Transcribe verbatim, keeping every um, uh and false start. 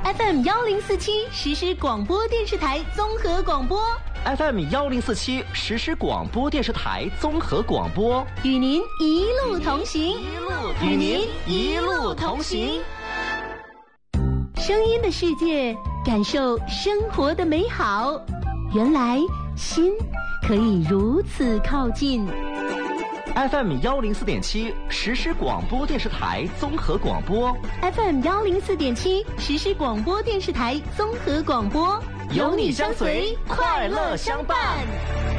F M 幺零四七实时广播电视台综合广播 F M 幺零四七实时广播电视台综合广播， 与您一路同行， 与您一路同行。 声音的世界，感受生活的美好。原来心可以如此靠近。 F M 幺零四点七实时广播电视台综合广播 ，F M 幺零四点七实时广播电视台综合广播， 有你相随，快乐相伴。